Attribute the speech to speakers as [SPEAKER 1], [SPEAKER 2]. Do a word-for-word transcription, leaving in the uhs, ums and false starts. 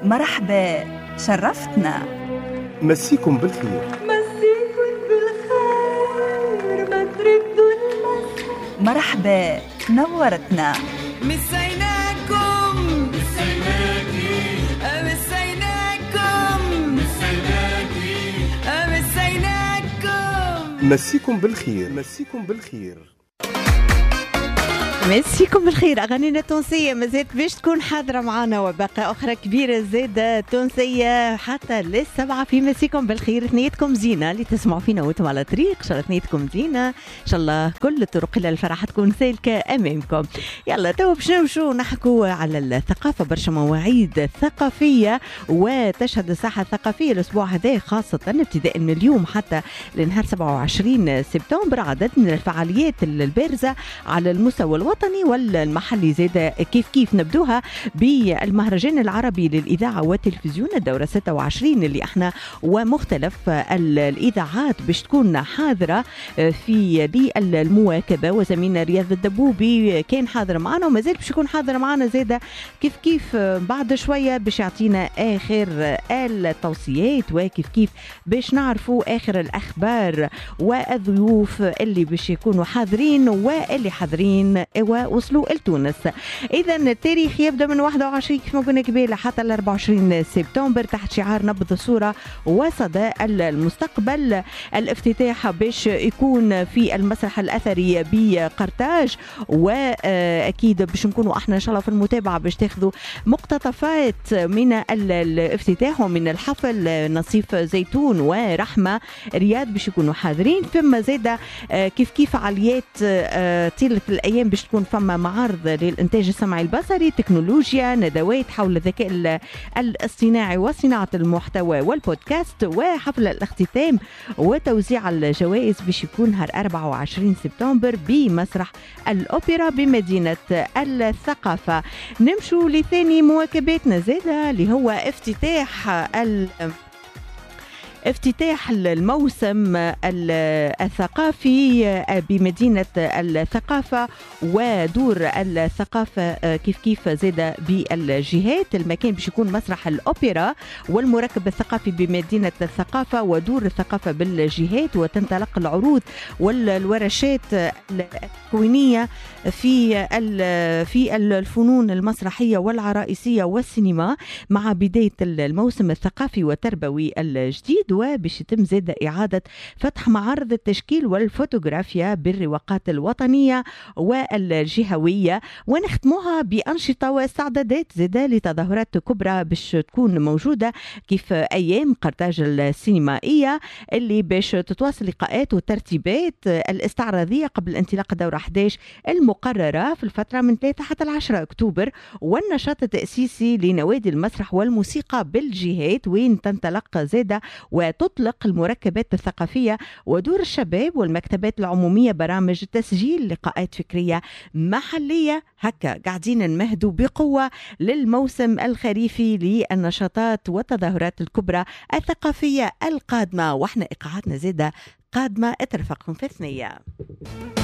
[SPEAKER 1] مرحبا، شرفتنا.
[SPEAKER 2] مسيكم بالخير.
[SPEAKER 3] مسيكم بالخير، ما تردوا المسا.
[SPEAKER 1] مرحبا، نورتنا.
[SPEAKER 3] مسيناكم
[SPEAKER 4] مسيناكي
[SPEAKER 3] مسيناكم
[SPEAKER 4] مسيناكي
[SPEAKER 3] مسيناكم.
[SPEAKER 2] مسيكم بالخير. مسيكم بالخير.
[SPEAKER 5] مسيكم بالخير. أغانينا التونسية مازالت باش تكون حاضرة معنا، وباقة أخرى كبيرة زادة تونسية حتى للسبعة في مسيكم بالخير. ثنيتكم زينة اللي تسمعوا فينا وانتم على طريق، إن شاء الله ثنيتكم زينة، إن شاء الله كل الطرق إلى الفرح تكون سالكة أمامكم. يلا تو باش نمشوا نحكوا على الثقافة. برشا مواعيد ثقافية وتشهد الساحة الثقافية الأسبوع هذا، خاصة ابتداء من اليوم حتى لنهار سبعة وعشرين سبتمبر. عدد من الفعاليات البارزة على المستوى الوطني والمحلي زادة. كيف كيف نبدوها بالمهرجان العربي للإذاعة والتلفزيون الدورة ستة وعشرين، اللي احنا ومختلف الإذاعات باش تكون حاضرة في للمواكبة، وزميلنا رياض الدبوبي كان حاضر معنا ومازال باش يكون حاضر معنا زادة كيف كيف بعد شوية باش يعطينا آخر التوصيات، وكيف كيف باش نعرفوا آخر الأخبار والضيوف اللي باش يكونوا حاضرين واللي حاضرين ووصلوا لتونس. إذا التاريخ يبدأ من واحد وعشرين كيف ما قلنا قبيله حتى ل أربعة وعشرين سبتمبر تحت شعار نبض الصورة وصدى المستقبل. الافتتاح باش يكون في المسرح الأثري بقرطاج، وأكيد باش نكونوا احنا إن شاء الله في المتابعة باش تاخذوا مقتطفات من الافتتاح ومن الحفل. نصيف زيتون ورحمة رياض باش يكونوا حاضرين. فما زادة كيف كيف فعاليات طيلة الأيام باش تكون فما معارض للإنتاج السمعي البصري، تكنولوجيا، ندوات حول الذكاء الاصطناعي وصناعة المحتوى والبودكاست، وحفل الاختتام وتوزيع الجوائز باش يكون نهار أربعة وعشرين سبتمبر بمسرح الأوبرا بمدينة الثقافة. نمشوا لثاني مواكباتنا زادة اللي هو افتتاح ال افتتاح الموسم الثقافي بمدينة الثقافة ودور الثقافة كيف كيف زاد بالجهات. المكان باش يكون مسرح الأوبرا والمركب الثقافي بمدينة الثقافة ودور الثقافة بالجهات، وتنطلق العروض والورشات التكوينية في في الفنون المسرحية والعرائسية والسينما مع بداية الموسم الثقافي والتربوي الجديد. وباش يتم زاد إعادة فتح معارض التشكيل والفوتوغرافيا بالرواقات الوطنية والجهوية، ونختموها بأنشطة واستعدادات زادة لتظاهرات كبرى باش تكون موجودة كيف أيام قرطاج السينمائية اللي باش تتواصل لقاءات وترتيبات الاستعراضية قبل انطلاق الدورة أحد عشر المقررة في الفترة من ثلاثة حتى عشرة أكتوبر، والنشاط التأسيسي لنوادي المسرح والموسيقى بالجهات وين تنطلق زادة وتطلق المركبات الثقافية ودور الشباب والمكتبات العمومية برامج تسجيل لقاءات فكرية محلية. هكا قاعدين نمهدوا بقوة للموسم الخريفي للنشاطات والتظاهرات الكبرى الثقافية القادمة، واحنا إيقاعاتنا زادة قادمة. اترفقكم في الثنية.